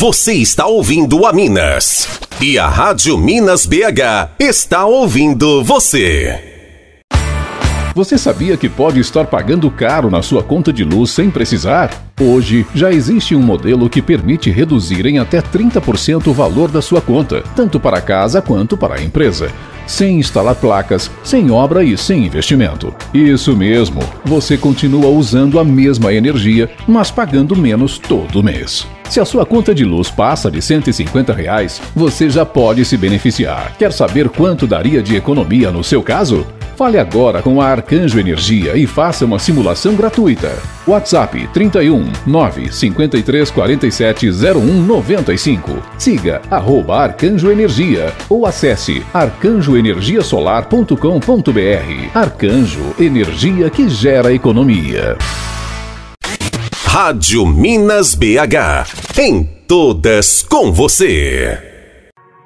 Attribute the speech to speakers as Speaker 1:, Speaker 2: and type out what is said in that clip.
Speaker 1: Você está ouvindo a Minas. E a Rádio Minas BH está ouvindo você.
Speaker 2: Você sabia que pode estar pagando caro na sua conta de luz sem precisar? Hoje, já existe um modelo que permite reduzir em até 30% o valor da sua conta, tanto para a casa quanto para a empresa, sem instalar placas, sem obra e sem investimento. Isso mesmo, você continua usando a mesma energia, mas pagando menos todo mês. Se a sua conta de luz passa de R$ 150, você já pode se beneficiar. Quer saber quanto daria de economia no seu caso? Fale agora com a Arcanjo Energia e faça uma simulação gratuita. WhatsApp 31 953 47 0195. Siga @Arcanjo Energia ou acesse arcanjoenergiasolar.com.br. Arcanjo, energia que gera economia.
Speaker 1: Rádio Minas BH. Em todas com você.